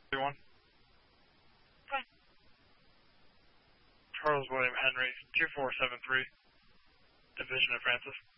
One. Charles William Henry, 2473, Division of Francis.